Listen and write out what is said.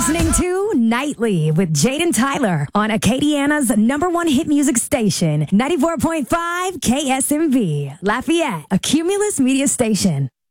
listening to Nightly with Jaden Tyler on Acadiana's #1 hit music station, 94.5 KSMV, Lafayette, a Cumulus media station.